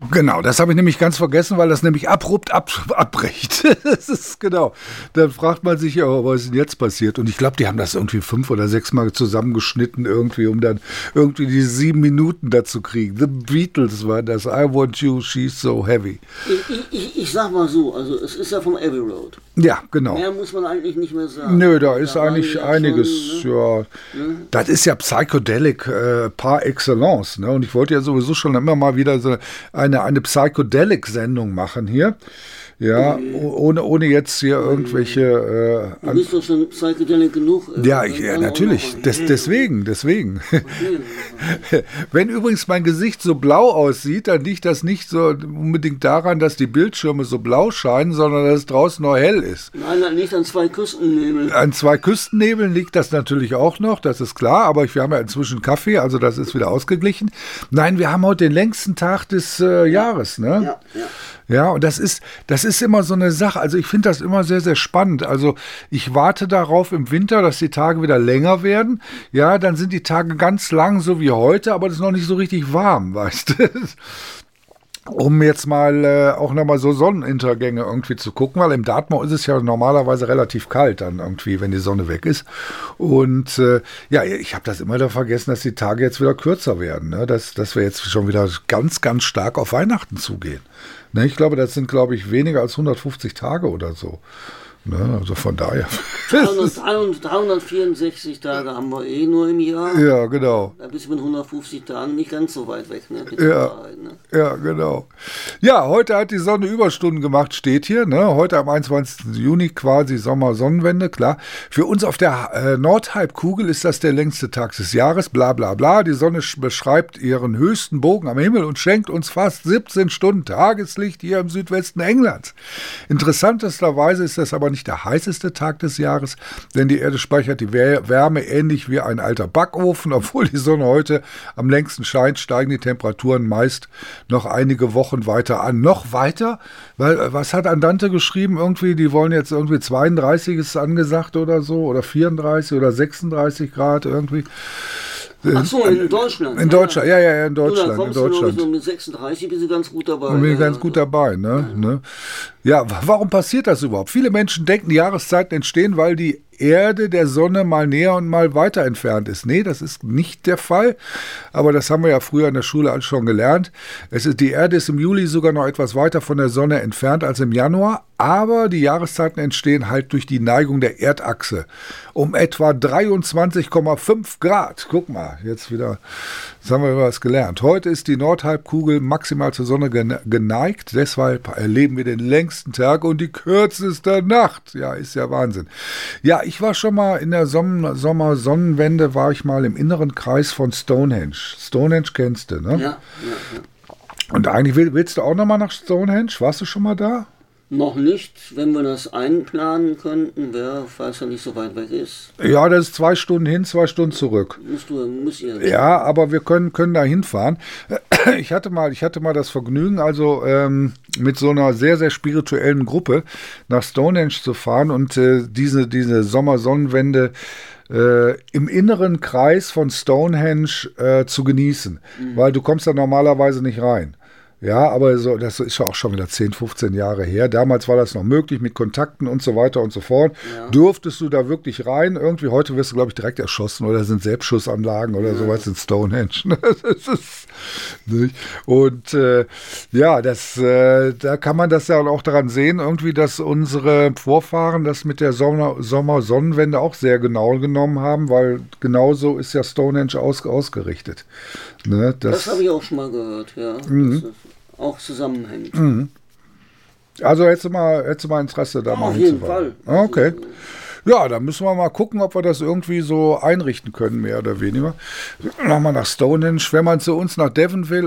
Genau, das habe ich nämlich ganz vergessen, weil das nämlich abrupt abbricht. Das ist genau. Dann fragt man sich ja, was ist denn jetzt passiert? Und ich glaube, die haben das irgendwie 5 oder 6 Mal zusammengeschnitten irgendwie, um dann irgendwie die 7 Minuten dazu kriegen. The Beatles war das. I want you, she's so heavy. Ich sag mal so, also es ist ja vom Abbey Road. Ja, genau. Mehr muss man eigentlich nicht mehr sagen. Nö, da ist eigentlich waren einiges, schon, ja. Das ist ja Psychedelic par excellence, ne? Und ich wollte ja sowieso schon immer mal wieder so eine Psychedelic-Sendung machen hier. Ja, ohne jetzt hier irgendwelche... Du bist doch schon Psychedelic genug. ja, natürlich. Deswegen. Wenn übrigens mein Gesicht so blau aussieht, dann liegt das nicht so unbedingt daran, dass die Bildschirme so blau scheinen, sondern dass es draußen noch hell ist. Nein, das liegt an 2 Küstennebeln. An 2 Küstennebeln liegt das natürlich auch noch, das ist klar, aber wir haben ja inzwischen Kaffee, also das ist wieder ausgeglichen. Nein, wir haben heute den längsten Tag des Jahres, ne? Ja. Ja, und das ist immer so eine Sache. Also ich finde das immer sehr, sehr spannend. Also ich warte darauf im Winter, dass die Tage wieder länger werden. Ja, dann sind die Tage ganz lang, so wie heute, aber das ist noch nicht so richtig warm, weißt du? Um jetzt mal auch nochmal so Sonnenuntergänge irgendwie zu gucken, weil im Dartmoor ist es ja normalerweise relativ kalt dann irgendwie, wenn die Sonne weg ist. Und ja, ich habe das immer da vergessen, dass die Tage jetzt wieder kürzer werden, ne? Dass wir jetzt schon wieder ganz, ganz stark auf Weihnachten zugehen. Ne? Ich glaube, das sind, weniger als 150 Tage oder so. Ne, also von daher. 364 Tage haben wir nur im Jahr. Ja, genau. Da bist du mit 150 Tagen nicht ganz so weit weg. Ne? Ja, genau. Ja, heute hat die Sonne Überstunden gemacht, steht hier. Ne? Heute am 21. Juni quasi Sommersonnenwende, klar. Für uns auf der Nordhalbkugel ist das der längste Tag des Jahres, bla bla bla. Die Sonne beschreibt ihren höchsten Bogen am Himmel und schenkt uns fast 17 Stunden Tageslicht hier im Südwesten Englands. Interessantesterweise ist das aber nicht der heißeste Tag des Jahres, denn die Erde speichert die Wärme ähnlich wie ein alter Backofen. Obwohl die Sonne heute am längsten scheint, steigen die Temperaturen meist noch einige Wochen weiter an. Noch weiter? Weil, was hat Andante geschrieben? Irgendwie, die wollen jetzt irgendwie 32 ist angesagt oder so, oder 34 oder 36 Grad irgendwie. Ach so, in Deutschland. In Deutschland, ja, in Deutschland. Du, da kommst du so mit 36 bist du ganz gut dabei. Bin ich ganz gut dabei, ne? Ja, warum passiert das überhaupt? Viele Menschen denken, die Jahreszeiten entstehen, weil die Erde der Sonne mal näher und mal weiter entfernt ist. Nee, das ist nicht der Fall. Aber das haben wir ja früher in der Schule alles schon gelernt. Die Erde ist im Juli sogar noch etwas weiter von der Sonne entfernt als im Januar. Aber die Jahreszeiten entstehen halt durch die Neigung der Erdachse um etwa 23,5 Grad. Guck mal, jetzt haben wir was gelernt. Heute ist die Nordhalbkugel maximal zur Sonne geneigt. Deshalb erleben wir den längsten Tag und die kürzeste Nacht. Ja, ist ja Wahnsinn. Ja, ich war schon mal in der Sommersonnenwende, war ich mal im inneren Kreis von Stonehenge. Stonehenge kennst du, ne? Ja. Und eigentlich willst du auch noch mal nach Stonehenge? Warst du schon mal da? Noch nicht, wenn wir das einplanen könnten, falls er nicht so weit weg ist. Ja, das ist 2 Stunden hin, 2 Stunden zurück. Müsst ihr. Ja, aber wir können da hinfahren. Ich hatte mal das Vergnügen, also mit so einer sehr, sehr spirituellen Gruppe nach Stonehenge zu fahren und diese Sommersonnenwende im inneren Kreis von Stonehenge zu genießen, weil du kommst da normalerweise nicht rein. Ja, aber das ist ja auch schon wieder 10, 15 Jahre her. Damals war das noch möglich mit Kontakten und so weiter und so fort. Ja. Durftest du da wirklich rein? Irgendwie heute wirst du, glaube ich, direkt erschossen oder sind Selbstschussanlagen oder sowas in Stonehenge. Das ist nicht. Und da kann man das ja auch daran sehen, irgendwie, dass unsere Vorfahren das mit der Sommersonnenwende auch sehr genau genommen haben, weil genauso ist ja Stonehenge ausgerichtet. Ne, das habe ich auch schon mal gehört, ja. Dass das auch zusammenhängt. Mhm. Also hättest du mal Interesse da mal hinzufahren? Auf jeden Fall. Okay. Ja, dann müssen wir mal gucken, ob wir das irgendwie so einrichten können, mehr oder weniger. Nochmal nach Stonehenge. Wenn man zu uns nach Devon will,